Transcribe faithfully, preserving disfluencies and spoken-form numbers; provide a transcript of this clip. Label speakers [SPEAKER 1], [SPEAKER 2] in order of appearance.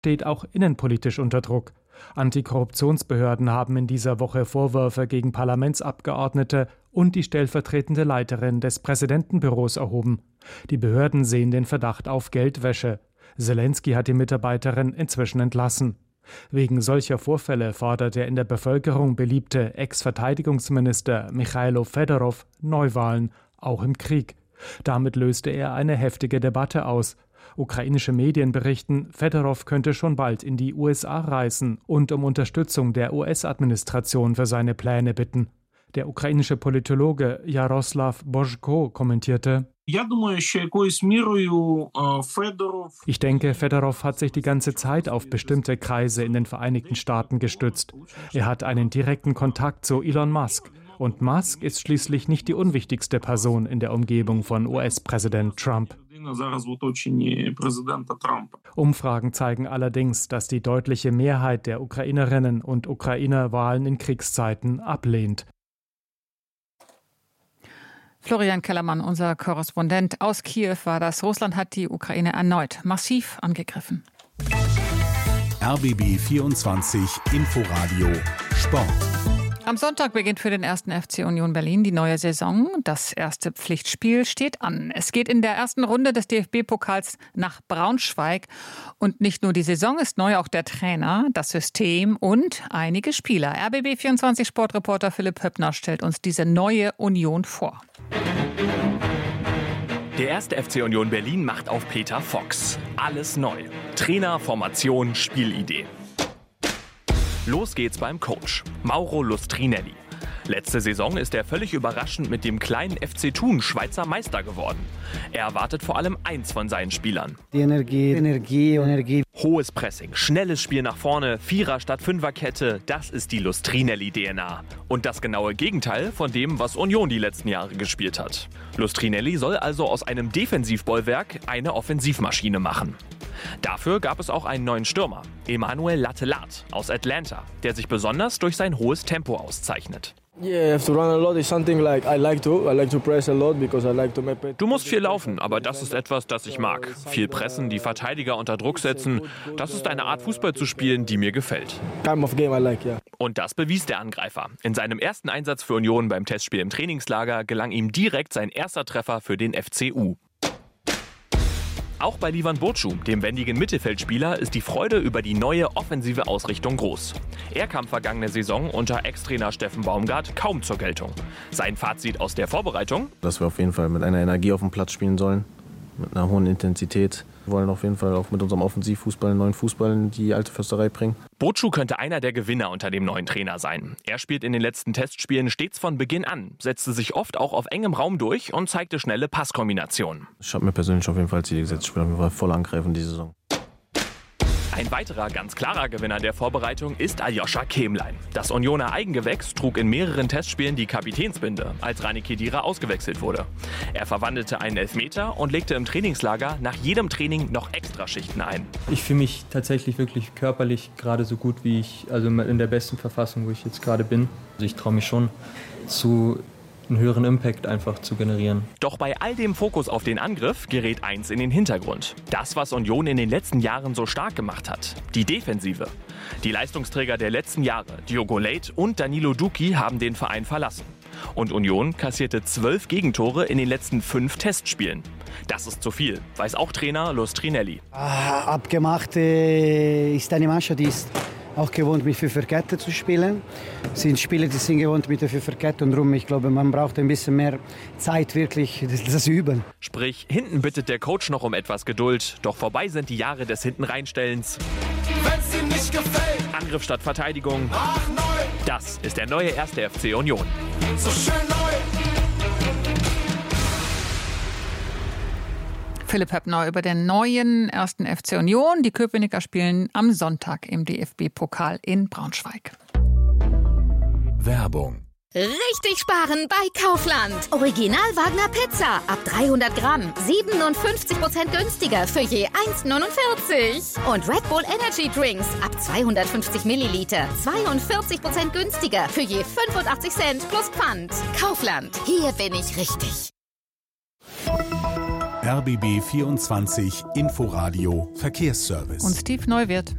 [SPEAKER 1] steht auch innenpolitisch unter Druck. Antikorruptionsbehörden haben in dieser Woche Vorwürfe gegen Parlamentsabgeordnete und die stellvertretende Leiterin des Präsidentenbüros erhoben. Die Behörden sehen den Verdacht auf Geldwäsche. Selensky hat die Mitarbeiterin inzwischen entlassen. Wegen solcher Vorfälle fordert der in der Bevölkerung beliebte Ex-Verteidigungsminister Michailo Fedorov Neuwahlen, auch im Krieg. Damit löste er eine heftige Debatte aus. Ukrainische Medien berichten, Fedorov könnte schon bald in die U S A reisen und um Unterstützung der U S-Administration für seine Pläne bitten. Der ukrainische Politologe Jaroslav Božko kommentierte: Ich denke, Fedorov hat sich die ganze Zeit auf bestimmte Kreise in den Vereinigten Staaten gestützt. Er hat einen direkten Kontakt zu Elon Musk. Und Musk ist schließlich nicht die unwichtigste Person in der Umgebung von U S-Präsident Trump. Umfragen zeigen allerdings, dass die deutliche Mehrheit der Ukrainerinnen und Ukrainer Wahlen in Kriegszeiten ablehnt.
[SPEAKER 2] Florian Kellermann, unser Korrespondent aus Kiew, war das. Russland hat die Ukraine erneut massiv angegriffen.
[SPEAKER 3] R B B vierundzwanzig Inforadio Sport.
[SPEAKER 2] Am Sonntag beginnt für den ersten F C Union Berlin die neue Saison. Das erste Pflichtspiel steht an. Es geht in der ersten Runde des D F B-Pokals nach Braunschweig. Und nicht nur die Saison ist neu, auch der Trainer, das System und einige Spieler. R B B vierundzwanzig Sportreporter Philipp Höppner stellt uns diese neue Union vor.
[SPEAKER 4] Der erste F C Union Berlin macht auf Peter Fox. Alles neu. Trainer, Formation, Spielidee. Los geht's beim Coach, Mauro Lustrinelli. Letzte Saison ist er völlig überraschend mit dem kleinen F C Thun Schweizer Meister geworden. Er erwartet vor allem eins von seinen Spielern.
[SPEAKER 5] Die Energie, Energie, Energie.
[SPEAKER 4] Hohes Pressing, schnelles Spiel nach vorne, Vierer- statt Fünferkette, das ist die Lustrinelli-D N A. Und das genaue Gegenteil von dem, was Union die letzten Jahre gespielt hat. Lustrinelli soll also aus einem Defensivbollwerk eine Offensivmaschine machen. Dafür gab es auch einen neuen Stürmer, Emanuel Lattelat aus Atlanta, der sich besonders durch sein hohes Tempo auszeichnet. Du musst viel laufen, aber das ist etwas, das ich mag. Viel pressen, die Verteidiger unter Druck setzen. Das ist eine Art Fußball zu spielen, die mir gefällt. Und das bewies der Angreifer. In seinem ersten Einsatz für Union beim Testspiel im Trainingslager gelang ihm direkt sein erster Treffer für den F C U. Auch bei Livan Burcu, dem wendigen Mittelfeldspieler, ist die Freude über die neue offensive Ausrichtung groß. Er kam vergangene Saison unter Ex-Trainer Steffen Baumgart kaum zur Geltung. Sein Fazit aus der Vorbereitung:
[SPEAKER 6] Dass wir auf jeden Fall mit einer Energie auf dem Platz spielen sollen, mit einer hohen Intensität. Wir wollen auf jeden Fall auch mit unserem Offensivfußball einen neuen Fußball in die alte Försterei bringen.
[SPEAKER 4] Burcu könnte einer der Gewinner unter dem neuen Trainer sein. Er spielt in den letzten Testspielen stets von Beginn an, setzte sich oft auch auf engem Raum durch und zeigte schnelle Passkombinationen.
[SPEAKER 6] Ich habe mir persönlich auf jeden Fall Ziele gesetzt. Ich will auf jeden Fall voll angreifen diese Saison.
[SPEAKER 4] Ein weiterer ganz klarer Gewinner der Vorbereitung ist Aljoscha Kemlein. Das Unioner Eigengewächs trug in mehreren Testspielen die Kapitänsbinde, als Rani Khedira ausgewechselt wurde. Er verwandelte einen Elfmeter und legte im Trainingslager nach jedem Training noch Extraschichten ein.
[SPEAKER 7] Ich fühle mich tatsächlich wirklich körperlich gerade so gut, wie ich, also in der besten Verfassung, wo ich jetzt gerade bin. Also ich traue mich schon zu einen höheren Impact einfach zu generieren.
[SPEAKER 4] Doch bei all dem Fokus auf den Angriff gerät eins in den Hintergrund. Das, was Union in den letzten Jahren so stark gemacht hat. Die Defensive. Die Leistungsträger der letzten Jahre, Diogo Leite und Danilo Duki, haben den Verein verlassen. Und Union kassierte zwölf Gegentore in den letzten fünf Testspielen. Das ist zu viel, weiß auch Trainer Lustrinelli.
[SPEAKER 5] Ah, abgemacht äh, ist eine Mannschaft, die ist auch gewohnt, mit Fünferkette zu spielen. Es sind Spieler, die sind gewohnt mit der Fünferkette und darum, ich glaube, man braucht ein bisschen mehr Zeit, wirklich das, das üben.
[SPEAKER 4] Sprich, hinten bittet der Coach noch um etwas Geduld, doch vorbei sind die Jahre des Hintenreinstellens. Wenn's ihm nicht gefällt. Angriff statt Verteidigung. Ach, neu. Das ist der neue erste F C Union. So schön neu.
[SPEAKER 2] Philipp Höppner über den neuen ersten F C Union. Die Köpenicker spielen am Sonntag im D F B-Pokal in Braunschweig.
[SPEAKER 3] Werbung.
[SPEAKER 8] Richtig sparen bei Kaufland. Original Wagner Pizza ab dreihundert Gramm. siebenundfünfzig Prozent günstiger für je eins neunundvierzig. Und Red Bull Energy Drinks ab zweihundertfünfzig Milliliter. zweiundvierzig Prozent günstiger für je fünfundachtzig Cent plus Pfand. Kaufland. Hier bin ich richtig.
[SPEAKER 3] R B B vierundzwanzig Inforadio Verkehrsservice.
[SPEAKER 2] Und Steve Neuwirth.